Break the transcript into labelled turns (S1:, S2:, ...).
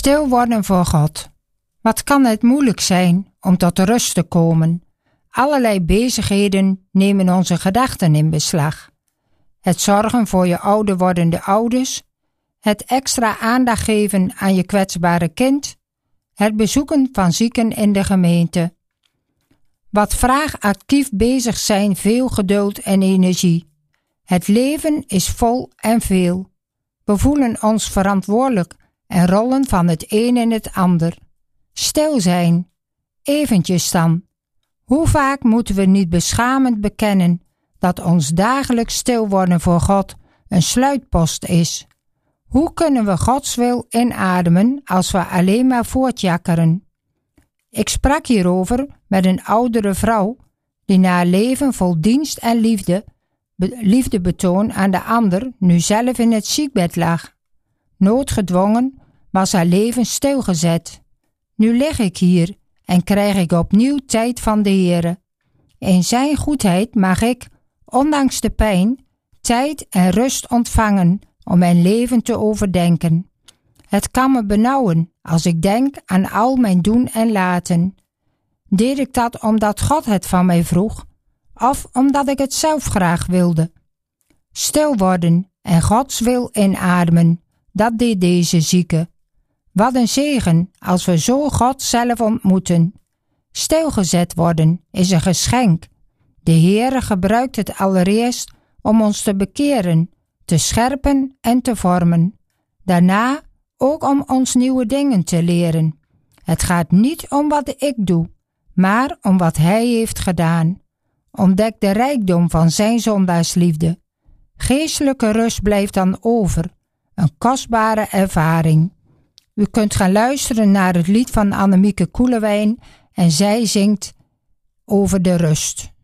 S1: Stil worden voor God. Wat kan het moeilijk zijn om tot rust te komen? Allerlei bezigheden nemen onze gedachten in beslag. Het zorgen voor je ouder wordende ouders, het extra aandacht geven aan je kwetsbare kind, het bezoeken van zieken in de gemeente. Wat vraagt actief bezig zijn veel geduld en energie. Het leven is vol en veel. We voelen ons verantwoordelijk en rollen van het een in het ander. Stil zijn. Eventjes dan. Hoe vaak moeten we niet beschamend bekennen dat ons dagelijks stil worden voor God een sluitpost is? Hoe kunnen we Gods wil inademen als we alleen maar voortjakkeren? Ik sprak hierover met een oudere vrouw die na een leven vol dienst en liefdebetoon aan de ander nu zelf in het ziekbed lag. Noodgedwongen was haar leven stilgezet. Nu lig ik hier en krijg ik opnieuw tijd van de Heere. In zijn goedheid mag ik, ondanks de pijn, tijd en rust ontvangen om mijn leven te overdenken. Het kan me benauwen als ik denk aan al mijn doen en laten. Deed ik dat omdat God het van mij vroeg, of omdat ik het zelf graag wilde? Stil worden en Gods wil inademen, dat deed deze zieke. Wat een zegen als we zo God zelf ontmoeten. Stilgezet worden is een geschenk. De Heere gebruikt het allereerst om ons te bekeren, te scherpen en te vormen. Daarna ook om ons nieuwe dingen te leren. Het gaat niet om wat ik doe, maar om wat Hij heeft gedaan. Ontdek de rijkdom van zijn zondaarsliefde. Geestelijke rust blijft dan over, een kostbare ervaring. U kunt gaan luisteren naar het lied van Annemieke Koelewijn en zij zingt over de rust.